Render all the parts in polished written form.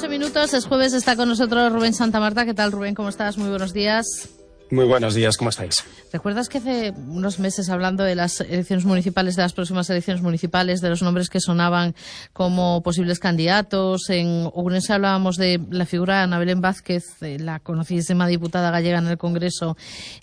8 minutos, es jueves, está con nosotros Rubén Santamarta. ¿Qué tal, Rubén? ¿Cómo estás? Muy buenos días. Muy buenos días, ¿cómo estáis? ¿Recuerdas que hace unos meses, hablando de las elecciones municipales, de las próximas elecciones municipales, de los nombres que sonaban como posibles candidatos, en Ourense hablábamos de la figura de Ana Belén Vázquez, la conocidísima diputada gallega en el Congreso,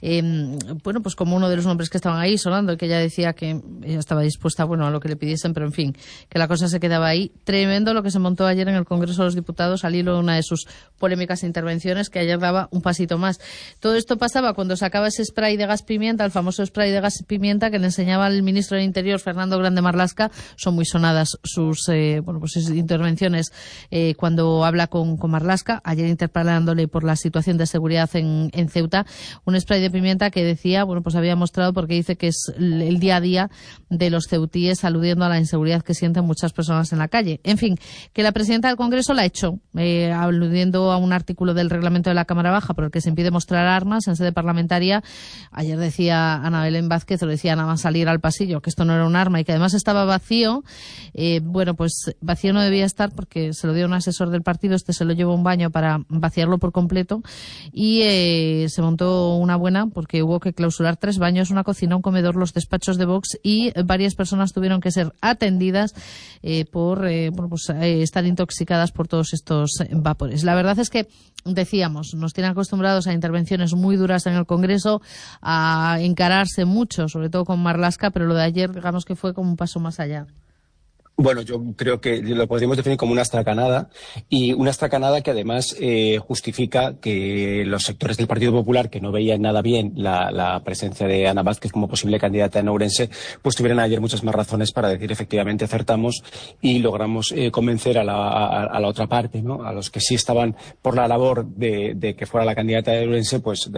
bueno, pues como uno de los nombres que estaban ahí sonando, y que ella decía que ella estaba dispuesta, bueno, a lo que le pidiesen, pero en fin, que la cosa se quedaba ahí. Tremendo lo que se montó ayer en el Congreso de los Diputados al hilo de una de sus polémicas intervenciones, que ayer daba un pasito más. Todo esto pasaba cuando sacaba ese spray de gas pimienta, el famoso spray de gas pimienta que le enseñaba el ministro del Interior, Fernando Grande Marlaska. Son muy sonadas sus sus intervenciones cuando habla con Marlaska, ayer interpelándole por la situación de seguridad en Ceuta. Un spray de pimienta que decía, bueno, pues había mostrado, porque dice que es el día a día de los ceutíes, aludiendo a la inseguridad que sienten muchas personas en la calle. En fin, que la presidenta del Congreso la echó, aludiendo a un artículo del reglamento de la Cámara Baja por el que se impide mostrar armas en sede parlamentaria. Ayer decía Ana Belén Vázquez, o decía nada más salir al pasillo, que esto no era un arma y que además estaba vacío. Bueno, pues vacío no debía estar, porque se lo dio un asesor del partido, se lo llevó a un baño para vaciarlo por completo, y se montó una buena, porque hubo que clausurar 3 baños, una cocina, un comedor, los despachos de Vox, y varias personas tuvieron que ser atendidas por estar intoxicadas por todos estos vapores. La verdad es que, decíamos, nos tienen acostumbrados a intervenciones muy duras en el Congreso, a encararse mucho, sobre todo con Marlaska, pero lo de ayer, digamos que fue como un paso más allá. Bueno, yo creo que lo podríamos definir como una estracanada, y una estracanada que además justifica que los sectores del Partido Popular, que no veían nada bien la presencia de Ana Vázquez como posible candidata en Ourense, pues tuvieran ayer muchas más razones para decir efectivamente acertamos y logramos convencer a la otra parte, ¿no? A los que sí estaban por la labor de que fuera la candidata de Ourense, pues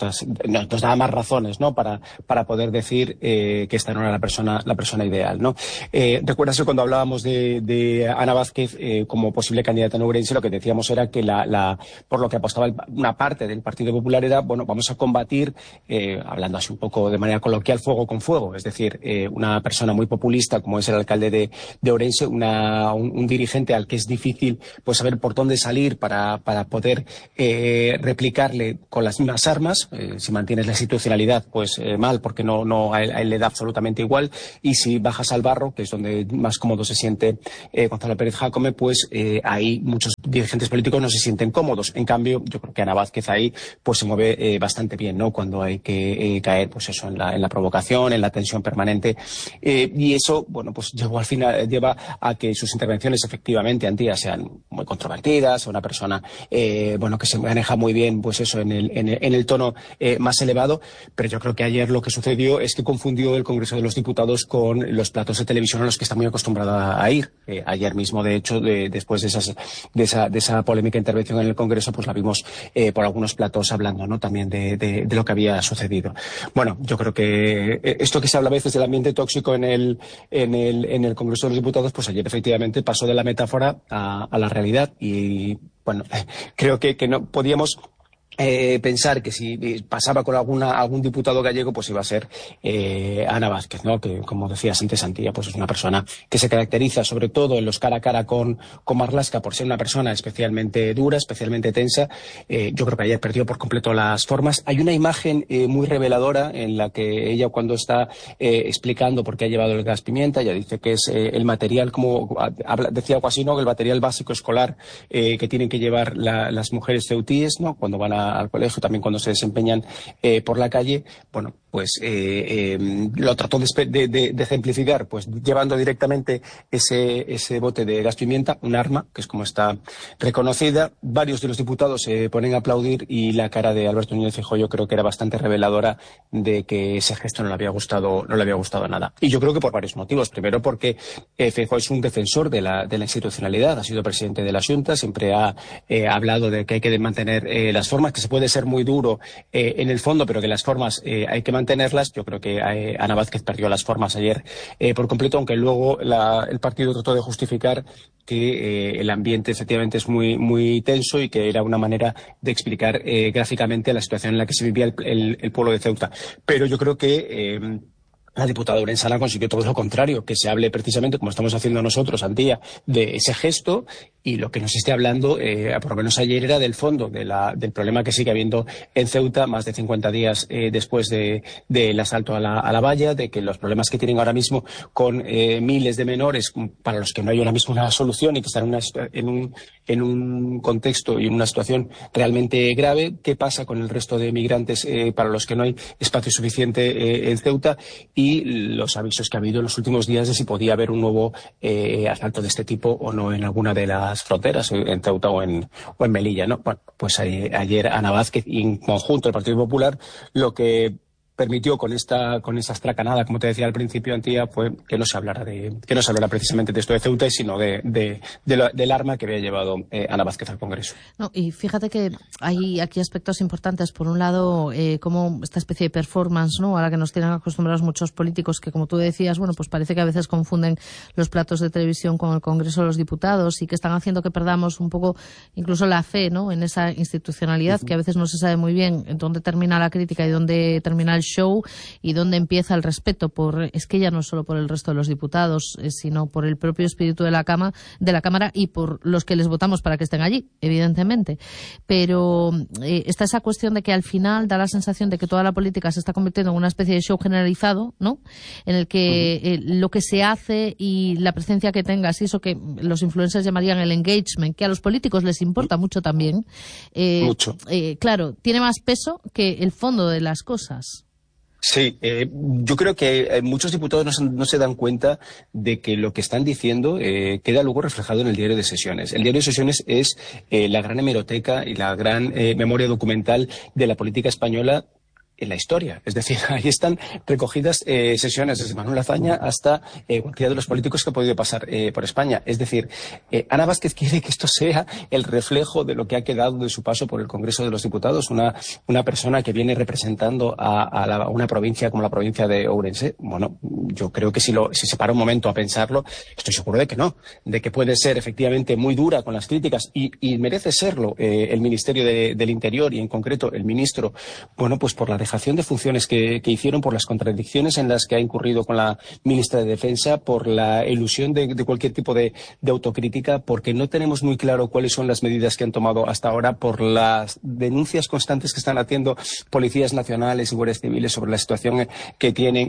nos daba más razones, ¿no? Para poder decir que esta no era la persona ideal, ¿no? ¿Recuerdas que cuando hablábamos de Ana Vázquez como posible candidata en Ourense, lo que decíamos era que por lo que apostaba una parte del Partido Popular era, bueno, vamos a combatir, hablando así un poco de manera coloquial, fuego con fuego? Es decir, una persona muy populista como es el alcalde de Ourense, un dirigente al que es difícil pues saber por dónde salir para poder replicarle con las mismas armas. Si mantienes la institucionalidad, pues mal, porque no a él le da absolutamente igual, y si bajas al barro, que es donde más cómodo se siente Gonzalo Pérez Jácome, pues ahí muchos dirigentes políticos no se sienten cómodos. En cambio, yo creo que Ana Vázquez ahí pues se mueve bastante bien, ¿no? Cuando hay que caer, pues eso, en la provocación, en la tensión permanente, y eso, bueno, pues lleva a que sus intervenciones efectivamente, Antía, sean muy controvertidas, a una persona bueno, que se maneja muy bien, pues eso, en el tono más elevado. Pero yo creo que ayer lo que sucedió es que confundió el Congreso de los Diputados con los platos de televisión a los que está muy acostumbrada a ir. Ayer mismo, de hecho, después de esa polémica intervención en el Congreso, pues la vimos por algunos platos hablando, ¿no? También de lo que había sucedido. Bueno, yo creo que esto que se habla a veces del ambiente tóxico en el Congreso de los Diputados, pues ayer efectivamente pasó de la metáfora a la realidad, y bueno, creo que no podíamos pensar que si pasaba con algún diputado gallego, pues iba a ser Ana Vázquez, ¿no? Que, como decías antes, Antía, pues es una persona que se caracteriza sobre todo en los cara a cara con Marlaska por ser una persona especialmente dura, especialmente tensa. Yo creo que ayer perdió por completo las formas. Hay una imagen muy reveladora en la que ella, cuando está explicando por qué ha llevado el gas pimienta, ella dice que es el material, decía algo así, ¿no? El material básico escolar que tienen que llevar las mujeres ceutíes, ¿no? Cuando van al colegio, también cuando se desempeñan por la calle. Bueno, pues lo trató de ejemplificar, pues llevando directamente ese bote de gas pimienta, un arma, que es como está reconocida. Varios de los diputados se ponen a aplaudir, y la cara de Alberto Núñez Feijóo yo creo que era bastante reveladora de que ese gesto no le había gustado nada. Y yo creo que por varios motivos. Primero, porque Feijóo es un defensor de la institucionalidad, ha sido presidente de la Xunta, siempre ha hablado de que hay que mantener las formas, que se puede ser muy duro en el fondo, pero que las formas hay que mantenerlas. Yo creo que Ana Vázquez perdió las formas ayer por completo, aunque luego el partido trató de justificar que el ambiente efectivamente es muy, muy tenso, y que era una manera de explicar gráficamente la situación en la que se vivía el pueblo de Ceuta. Pero yo creo que la diputada urensana consiguió todo lo contrario, que se hable precisamente, como estamos haciendo nosotros, Antía, de ese gesto, y lo que nos esté hablando, por lo menos ayer, era del fondo del problema que sigue habiendo en Ceuta, más de 50 días después del asalto a la valla, de que los problemas que tienen ahora mismo con miles de menores, para los que no hay ahora mismo una solución y que están en un contexto y en una situación realmente grave. ¿Qué pasa con el resto de migrantes para los que no hay espacio suficiente en Ceuta? Y los avisos que ha habido en los últimos días de si podía haber un nuevo asalto de este tipo o no en alguna de las fronteras, en Ceuta o en Melilla, ¿no? Bueno, pues ayer Ana Vázquez y en conjunto el Partido Popular lo que permitió con esa estracanada, como te decía al principio, Antía, fue que no se hablara precisamente de esto de Ceuta, sino del arma que había llevado Ana Vázquez al Congreso. No, y fíjate que hay aquí aspectos importantes. Por un lado, como esta especie de performance, ¿no?, a la que nos tienen acostumbrados muchos políticos, que como tú decías, bueno, pues parece que a veces confunden los platos de televisión con el Congreso de los Diputados y que están haciendo que perdamos un poco incluso la fe, ¿no?, en esa institucionalidad, que a veces no se sabe muy bien dónde termina la crítica y dónde termina el show y dónde empieza el respeto es que ya no solo por el resto de los diputados, sino por el propio espíritu de la Cámara y por los que les votamos para que estén allí, evidentemente. Pero está esa cuestión de que al final da la sensación de que toda la política se está convirtiendo en una especie de show generalizado, ¿no?, en el que lo que se hace y la presencia que tengas y eso que los influencers llamarían el engagement, que a los políticos les importa mucho también, mucho. Claro, tiene más peso que el fondo de las cosas. Sí, yo creo que muchos diputados no se dan cuenta de que lo que están diciendo queda luego reflejado en el diario de sesiones. El diario de sesiones es la gran hemeroteca y la gran memoria documental de la política española en la historia. Es decir, ahí están recogidas sesiones desde Manuel Azaña hasta cualquiera de los políticos que ha podido pasar por España. Es decir, Ana Vázquez quiere que esto sea el reflejo de lo que ha quedado de su paso por el Congreso de los Diputados, una persona que viene representando a una provincia como la provincia de Ourense. Bueno, yo creo que si se para un momento a pensarlo, estoy seguro de que no, de que puede ser efectivamente muy dura con las críticas y merece serlo el Ministerio del Interior y en concreto el ministro, bueno, pues por la dejación de funciones que hicieron, por las contradicciones en las que ha incurrido con la ministra de Defensa, por la ilusión de cualquier tipo de autocrítica, porque no tenemos muy claro cuáles son las medidas que han tomado hasta ahora, por las denuncias constantes que están haciendo policías nacionales y guardias civiles sobre la situación que tienen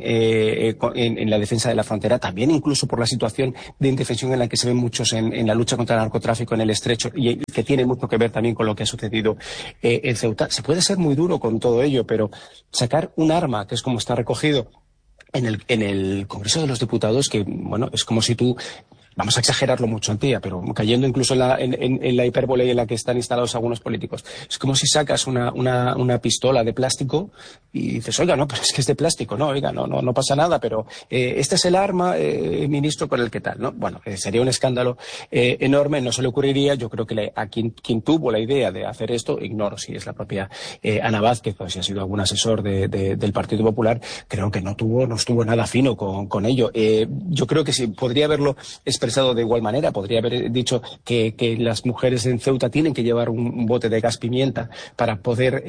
en la defensa de la frontera, también incluso por la situación de indefensión en la que se ven muchos en la lucha contra el narcotráfico en el Estrecho y que tiene mucho que ver también con lo que ha sucedido en Ceuta. Se puede ser muy duro con todo ello, pero sacar un arma, que es como está recogido en el Congreso de los Diputados, que, bueno, es como si tú... Vamos a exagerarlo mucho, Antía, pero cayendo incluso en la hipérbole en la que están instalados algunos políticos. Es como si sacas una pistola de plástico y dices, oiga, no, pero es que es de plástico, no, oiga, no pasa nada, pero este es el arma, ministro, con el que tal, ¿no? Bueno, sería un escándalo enorme, no se le ocurriría. Yo creo que a quien tuvo la idea de hacer esto, ignoro si es la propia Ana Vázquez o si ha sido algún asesor del Partido Popular, creo que no estuvo nada fino con ello. Yo creo que sí, podría haberlo expresado de igual manera, podría haber dicho que las mujeres en Ceuta tienen que llevar un bote de gas pimienta para poder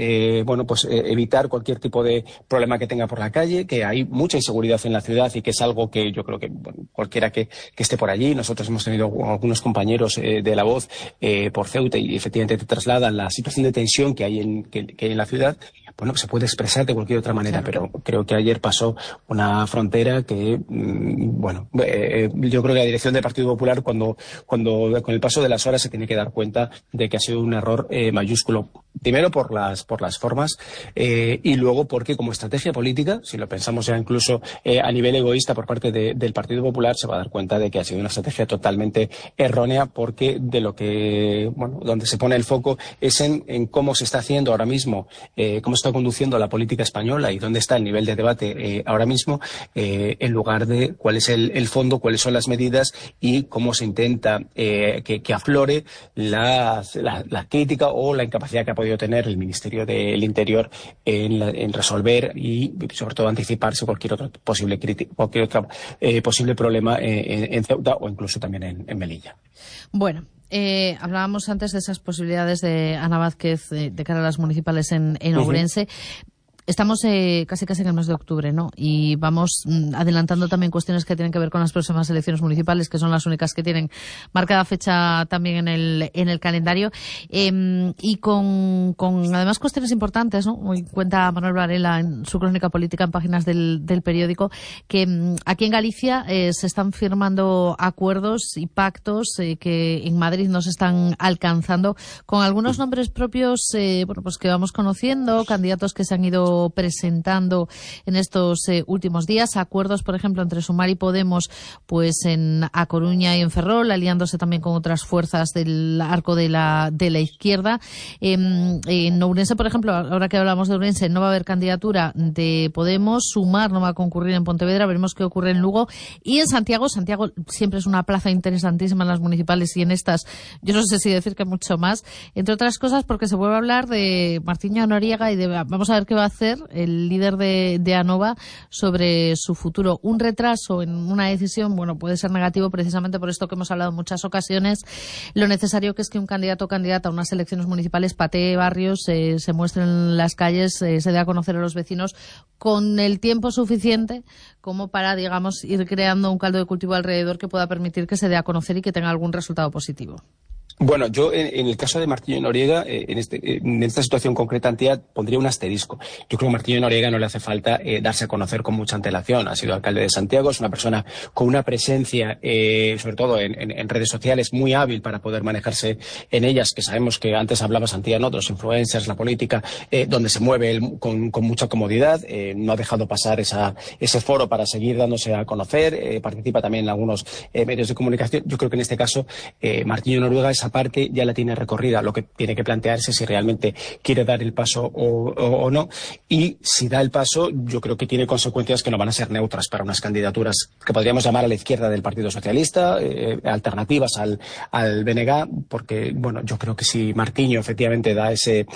evitar cualquier tipo de problema que tenga por la calle, que hay mucha inseguridad en la ciudad y que es algo que yo creo que cualquiera que esté por allí, nosotros hemos tenido algunos compañeros de La Voz por Ceuta y efectivamente te trasladan la situación de tensión que hay en la ciudad. Bueno, se puede expresar de cualquier otra manera, claro, pero creo que ayer pasó una frontera que, yo creo que la dirección del Partido Popular, cuando con el paso de las horas se tiene que dar cuenta de que ha sido un error mayúsculo. Primero por las formas y luego porque como estrategia política, si lo pensamos ya incluso a nivel egoísta por parte del Partido Popular, se va a dar cuenta de que ha sido una estrategia totalmente errónea, porque de lo que, donde se pone el foco es en cómo se está haciendo ahora mismo, cómo está conduciendo la política española y dónde está el nivel de debate ahora mismo, en lugar de cuál es el fondo, cuáles son las medidas y cómo se intenta que aflore la crítica o la incapacidad que ha podido tener el Ministerio del Interior en resolver y sobre todo anticiparse cualquier otro posible problema en Ceuta o incluso también en Melilla. Bueno, hablábamos antes de esas posibilidades de Ana Vázquez de cara a las municipales en Ourense. Estamos casi en el mes de octubre, ¿no? Y vamos adelantando también cuestiones que tienen que ver con las próximas elecciones municipales, que son las únicas que tienen marcada fecha también en el calendario, y con además cuestiones importantes, ¿no? Hoy cuenta Manuel Varela en su crónica política en páginas del periódico que aquí en Galicia se están firmando acuerdos y pactos que en Madrid no se están alcanzando, con algunos nombres propios pues que vamos conociendo, candidatos que se han ido presentando en estos últimos días, acuerdos, por ejemplo, entre Sumar y Podemos, pues en A Coruña y en Ferrol, aliándose también con otras fuerzas del arco de la izquierda. En Ourense, por ejemplo, ahora que hablamos de Ourense, no va a haber candidatura de Podemos, Sumar no va a concurrir en Pontevedra, veremos qué ocurre en Lugo. Y en Santiago siempre es una plaza interesantísima en las municipales, y en estas, yo no sé si decir que mucho más, entre otras cosas porque se vuelve a hablar de Martiño Noriega y vamos a ver qué va a hacer el líder de Anova sobre su futuro. Un retraso en una decisión, bueno, puede ser negativo precisamente por esto que hemos hablado en muchas ocasiones. Lo necesario que es que un candidato o candidata a unas elecciones municipales patee barrios, se muestre en las calles, se dé a conocer a los vecinos con el tiempo suficiente como para, digamos, ir creando un caldo de cultivo alrededor que pueda permitir que se dé a conocer y que tenga algún resultado positivo. Bueno, yo en el caso de Martiño Noriega, en esta situación concreta, Antía, pondría un asterisco. Yo creo que a Martiño Noriega no le hace falta darse a conocer con mucha antelación. Ha sido alcalde de Santiago, es una persona con una presencia, sobre todo en redes sociales, muy hábil para poder manejarse en ellas, que sabemos que antes hablabas, Antía, ¿no?, de los influencers, la política, donde se mueve él con mucha comodidad. No ha dejado pasar ese foro para seguir dándose a conocer. Participa también en algunos medios de comunicación. Yo creo que en este caso Martiño Noriega esa parte ya la tiene recorrida. Lo que tiene que plantearse es si realmente quiere dar el paso o no. Y si da el paso, yo creo que tiene consecuencias que no van a ser neutras para unas candidaturas que podríamos llamar a la izquierda del Partido Socialista, alternativas al BNG, porque, bueno, yo creo que si Martiño efectivamente da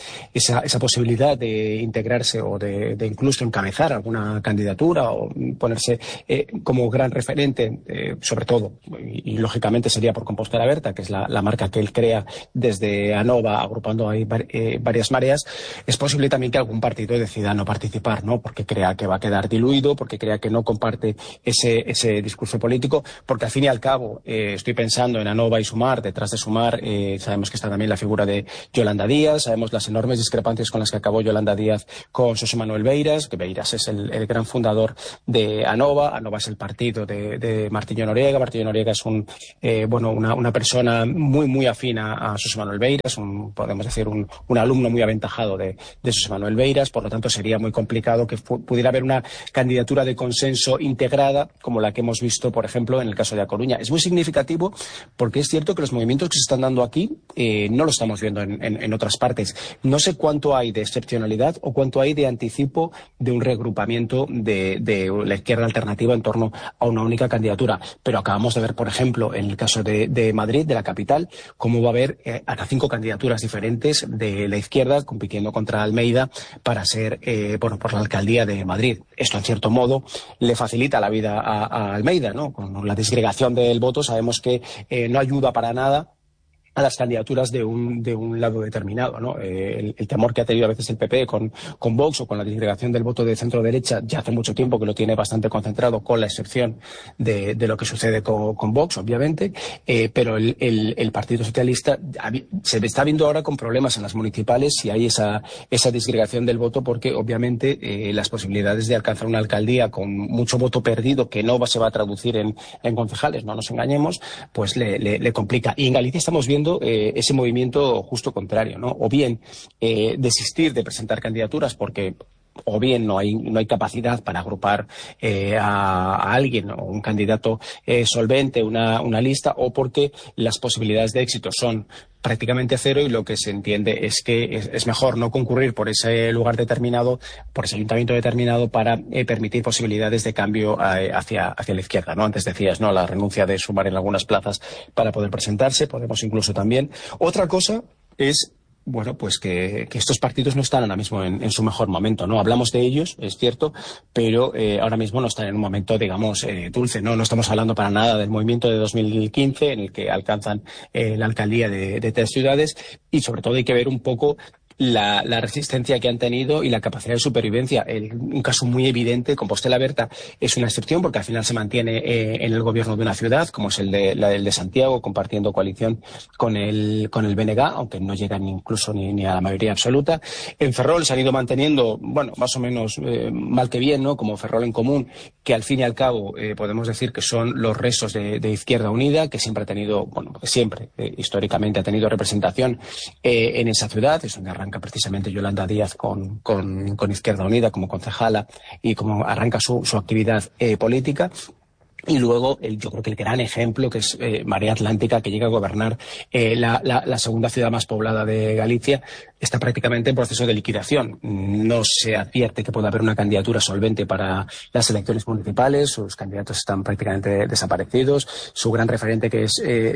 esa posibilidad de integrarse o de incluso encabezar alguna candidatura o ponerse como gran referente, sobre todo, y lógicamente sería por Compostela Berta, que es la marca que él crea desde Anova, agrupando ahí varias mareas, es posible también que algún partido decida no participar, ¿no?, porque crea que va a quedar diluido, porque crea que no comparte ese discurso político, porque al fin y al cabo estoy pensando en Anova y Sumar. Detrás de Sumar sabemos que está también la figura de Yolanda Díaz, sabemos las enormes discrepancias con las que acabó Yolanda Díaz con José Manuel Beiras, que Beiras es el gran fundador de Anova. Anova es el partido de Martiño Noriega. Martiño Noriega es una persona muy afín a José Manuel Beiras, podemos decir un alumno muy aventajado de José Manuel Beiras. Por lo tanto, sería muy complicado que pudiera haber una candidatura de consenso integrada como la que hemos visto, por ejemplo, en el caso de A Coruña. Es muy significativo porque es cierto que los movimientos que se están dando aquí no lo estamos viendo en otras partes. No sé cuánto hay de excepcionalidad o cuánto hay de anticipo de un reagrupamiento de la izquierda alternativa en torno a una única candidatura. Pero acabamos de ver, por ejemplo, en el caso de Madrid, de la capital, cómo va a haber hasta 5 candidaturas diferentes de la izquierda compitiendo contra Almeida para ser por la alcaldía de Madrid. Esto, en cierto modo, le facilita la vida a Almeida, ¿no? Con la disgregación del voto sabemos que no ayuda para nada a las candidaturas de un lado determinado, ¿no? El temor que ha tenido a veces el PP con Vox o con la disgregación del voto de centro-derecha ya hace mucho tiempo que lo tiene bastante concentrado, con la excepción de lo que sucede con Vox, obviamente, pero el Partido Socialista se está viendo ahora con problemas en las municipales si hay esa disgregación del voto, porque obviamente las posibilidades de alcanzar una alcaldía con mucho voto perdido que no se va a traducir en concejales, no nos engañemos, pues le complica. Y en Galicia estamos viendo ese movimiento justo contrario, ¿no? O bien desistir de presentar candidaturas porque o bien no hay capacidad para agrupar a alguien o un candidato solvente, una lista, o porque las posibilidades de éxito son prácticamente cero y lo que se entiende es que es mejor no concurrir por ese lugar determinado, por ese ayuntamiento determinado, para permitir posibilidades de cambio hacia la izquierda, ¿no? Antes decías, ¿no?, la renuncia de Sumar en algunas plazas para poder presentarse, Podemos incluso también. Otra cosa es, bueno, pues que estos partidos no están ahora mismo en su mejor momento, ¿no? Hablamos de ellos, es cierto, pero ahora mismo no están en un momento, digamos, dulce, ¿no? No estamos hablando para nada del movimiento de 2015, en el que alcanzan la alcaldía de 3 ciudades, y sobre todo hay que ver un poco la resistencia que han tenido y la capacidad de supervivencia. Un caso muy evidente, Compostela Berta, es una excepción porque al final se mantiene en el gobierno de una ciudad, como es el de Santiago, compartiendo coalición con el BNG, aunque no llegan incluso ni a la mayoría absoluta. En Ferrol se han ido manteniendo, bueno, más o menos mal que bien, ¿no? Como Ferrol en Común, que al fin y al cabo podemos decir que son los restos de Izquierda Unida, que siempre ha tenido, bueno, siempre históricamente ha tenido representación en esa ciudad. Es donde arranca precisamente Yolanda Díaz con Izquierda Unida como concejala y como arranca su actividad política. Y luego, yo creo que el gran ejemplo, que es Marea Atlántica, que llega a gobernar la segunda ciudad más poblada de Galicia, está prácticamente en proceso de liquidación. No se advierte que pueda haber una candidatura solvente para las elecciones municipales. Sus candidatos están prácticamente desaparecidos. Su gran referente, que es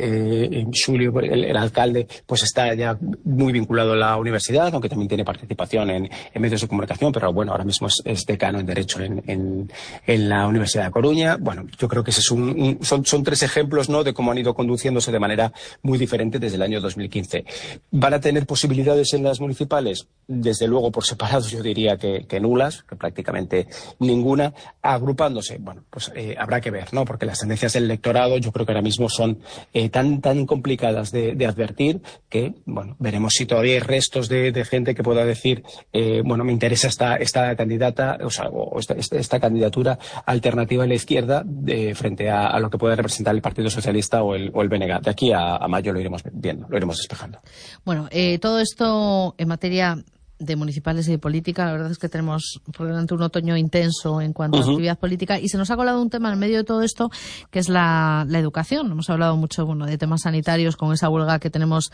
Xulio, el alcalde, pues está ya muy vinculado a la universidad, aunque también tiene participación en medios de comunicación, pero bueno, ahora mismo es decano en Derecho en la Universidad de Coruña. Bueno, yo creo que ese son tres ejemplos, ¿no?, de cómo han ido conduciéndose de manera muy diferente desde el año 2015. ¿Van a tener posibilidades en las municipales? Desde luego, por separado, yo diría que nulas, que prácticamente ninguna. Agrupándose, bueno, pues habrá que ver, ¿no? Porque las tendencias del electorado yo creo que ahora mismo son tan complicadas de advertir que, bueno, veremos si todavía hay restos de gente que pueda decir, bueno, me interesa esta candidata, o esta candidatura alternativa a la izquierda frente a lo que puede representar el Partido Socialista o el BNG. De aquí a mayo lo iremos viendo, lo iremos despejando. Bueno, todo esto en materia de municipales y de política, la verdad es que tenemos por delante un otoño intenso en cuanto a actividad política, y se nos ha colado un tema en medio de todo esto, que es la educación. Hemos hablado mucho, bueno, de temas sanitarios con esa huelga que tenemos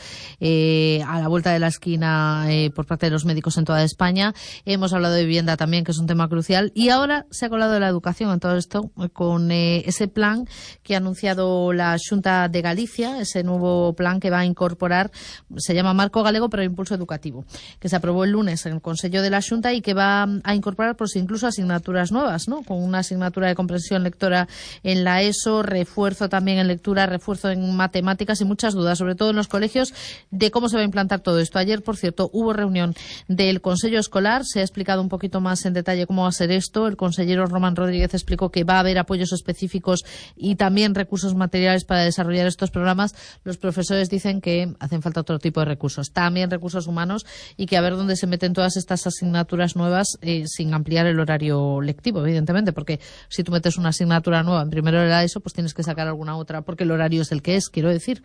a la vuelta de la esquina por parte de los médicos en toda España. Hemos hablado de vivienda también, que es un tema crucial, y ahora se ha colado la educación en todo esto con ese plan que ha anunciado la Xunta de Galicia, ese nuevo plan que va a incorporar, se llama Marco Galego para el Impulso Educativo, que se aprobó el lunes en el Consejo de la Xunta y que va a incorporar pues incluso asignaturas nuevas, ¿no? Con una asignatura de comprensión lectora en la ESO, refuerzo también en lectura, refuerzo en matemáticas y muchas dudas, sobre todo en los colegios, de cómo se va a implantar todo esto. Ayer, por cierto, hubo reunión del Consejo Escolar, se ha explicado un poquito más en detalle cómo va a ser esto. El consejero Román Rodríguez explicó que va a haber apoyos específicos y también recursos materiales para desarrollar estos programas. Los profesores dicen que hacen falta otro tipo de recursos, también recursos humanos, y que a ver dónde se meten todas estas asignaturas nuevas sin ampliar el horario lectivo, evidentemente, porque si tú metes una asignatura nueva en primero de la ESO, pues tienes que sacar alguna otra, porque el horario es el que es, quiero decir.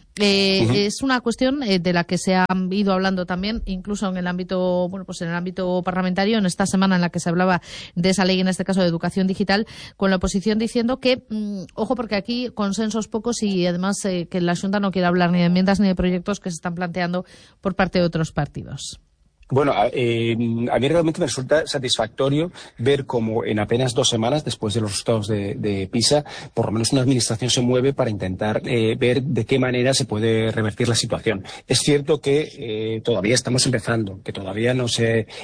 Es una cuestión de la que se ha ido hablando también, incluso en el ámbito, bueno, pues en el ámbito parlamentario, en esta semana en la que se hablaba de esa ley, en este caso de educación digital, con la oposición diciendo que, ojo, porque aquí consensos pocos y además que la Xunta no quiere hablar ni de enmiendas ni de proyectos que se están planteando por parte de otros partidos. Bueno, a mí realmente me resulta satisfactorio ver cómo en apenas 2 semanas después de los resultados de PISA, por lo menos una administración se mueve para intentar ver de qué manera se puede revertir la situación. Es cierto que todavía estamos empezando, que todavía no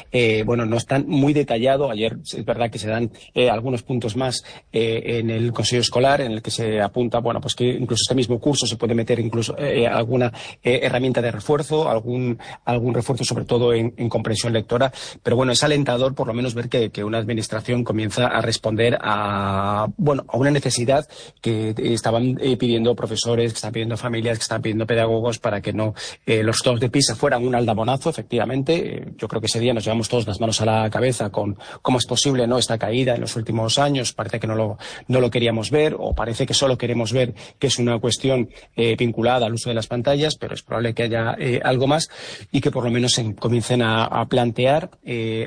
están muy detallado. Ayer es verdad que se dan algunos puntos más en el Consejo Escolar, en el que se apunta, bueno, pues que incluso este mismo curso se puede meter incluso alguna herramienta de refuerzo, algún refuerzo sobre todo en comprensión lectora, pero bueno, es alentador por lo menos ver que una administración comienza a responder a una necesidad que estaban pidiendo profesores, que están pidiendo familias, que están pidiendo pedagogos, para que no los resultados de PISA fueran un aldabonazo, efectivamente. Yo creo que ese día nos llevamos todos las manos a la cabeza con cómo es posible, ¿no?, esta caída en los últimos años. Parece que no lo queríamos ver, o parece que solo queremos ver que es una cuestión vinculada al uso de las pantallas, pero es probable que haya algo más, y que por lo menos se comiencen a plantear